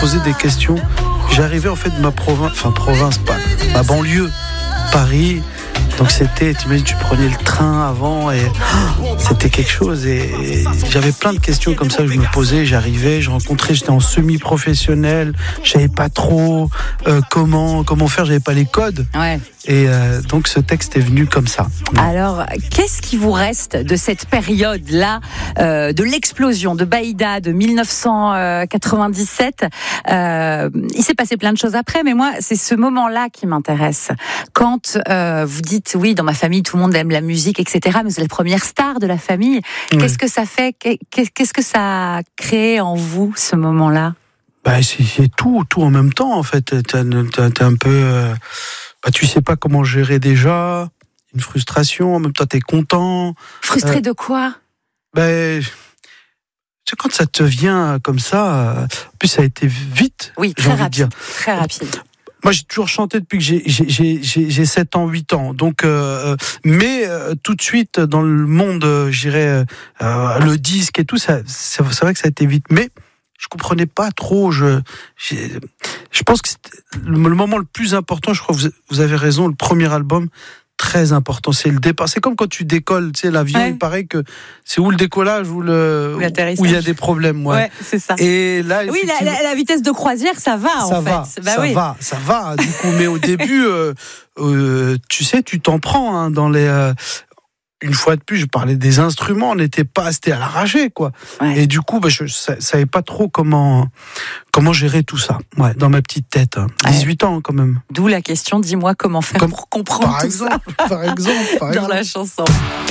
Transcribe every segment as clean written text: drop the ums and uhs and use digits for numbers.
Poser des questions. J'arrivais en fait de ma province, pas ma banlieue, Paris. Donc t'imagines, tu prenais le train avant et c'était quelque chose. Et j'avais plein de questions comme ça que je me posais. J'arrivais, j'étais en semi-professionnel, je savais pas trop comment faire, j'avais pas les codes. Ouais. Et donc ce texte est venu comme ça. Alors, qu'est-ce qui vous reste de cette période-là, de l'explosion de Baïda de 1997 Il s'est passé plein de choses après, mais moi, c'est ce moment-là qui m'intéresse. Quand vous dites, oui, dans ma famille, tout le monde aime la musique, etc., mais vous êtes la première star de la famille. Oui. Qu'est-ce que ça fait ? Qu'est-ce que ça a créé en vous, ce moment-là ? C'est tout en même temps, en fait. T'es un peu... tu sais pas comment gérer déjà, une frustration, en même temps t'es content. Frustré de quoi ? C'est quand ça te vient comme ça, en plus ça a été vite. Oui, très rapide. Très rapide. Moi j'ai toujours chanté depuis que j'ai 7 ans, 8 ans, donc mais tout de suite dans le monde, le disque et tout, c'est vrai que ça a été vite, mais je comprenais pas trop. Je pense que le moment le plus important, je crois que vous avez raison, le premier album, très important, c'est le départ. C'est comme quand tu décolles, tu sais, l'avion, ouais. Il paraît que c'est où le décollage ou l'atterrissage, où il y a des problèmes. Ouais, c'est ça. Et là, oui, la vitesse de croisière, ça va en fait. Ça va. Du coup, mais au début, tu sais, tu t'en prends dans les. Une fois de plus, je parlais des instruments, c'était à l'arraché, quoi. Ouais. Et du coup, je savais pas trop comment gérer tout ça. Ouais, dans ma petite tête. 18 ans, quand même. D'où la question, dis-moi comment faire pour comprendre tout ça. Par exemple. Dans la chanson.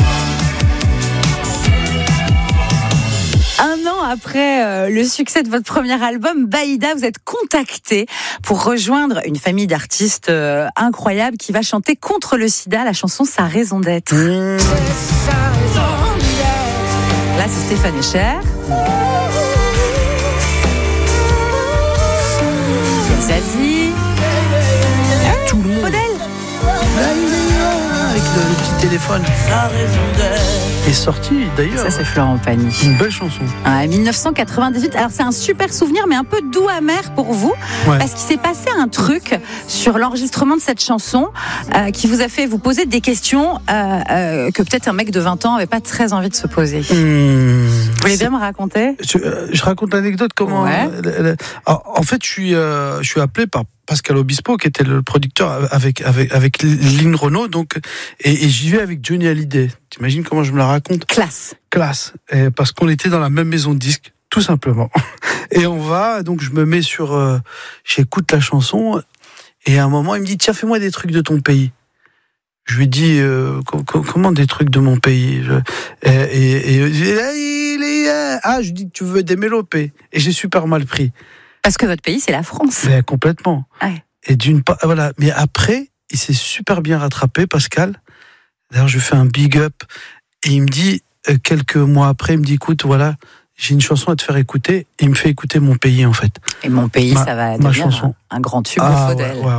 Un an après le succès de votre premier album, Baïda, vous êtes contacté pour rejoindre une famille d'artistes incroyables qui va chanter contre le sida, la chanson Sa raison d'être. Là, c'est Stéphane Echer. Zazie. Tout le monde. Faudel. Avec le petit téléphone. Sa raison d'être. Est sorti d'ailleurs. Ça, c'est Florent Pagny. Une belle chanson. 1998. Alors c'est un super souvenir, mais un peu doux amer pour vous, parce qu'il s'est passé un truc sur l'enregistrement de cette chanson qui vous a fait vous poser des questions que peut-être un mec de 20 ans avait pas très envie de se poser. Vous voulez bien me raconter ? Je raconte l'anecdote comment. Ouais. En fait, je suis appelé par Pascal Obispo, qui était le producteur avec Lynn Renaud, donc, et j'y vais avec Johnny Hallyday. T'imagines comment je me la raconte ? Classe. Parce qu'on était dans la même maison de disques, tout simplement. Et on va, donc je me mets j'écoute la chanson, et à un moment, il me dit, tiens, fais-moi des trucs de ton pays. Je lui dis, comment des trucs de mon pays ? Je dis, tu veux des mélopées. Et j'ai super mal pris. Parce que votre pays, c'est la France. Mais complètement. Ouais. Et d'une part, voilà. Mais après, il s'est super bien rattrapé, Pascal. D'ailleurs, je fais un big up. Et il me dit, quelques mois après, il me dit, écoute, voilà, j'ai une chanson à te faire écouter. Et il me fait écouter Mon pays, en fait. Et Mon pays, ça va devenir un grand tube de Faudel. Ouais.